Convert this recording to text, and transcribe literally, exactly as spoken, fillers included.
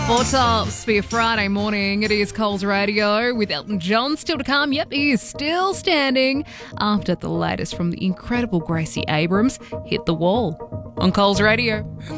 Four tops for your Friday morning. It is Coles Radio with Elton John still to come. Yep, he is still standing after the latest from the incredible Gracie Abrams hit the wall on Coles Radio.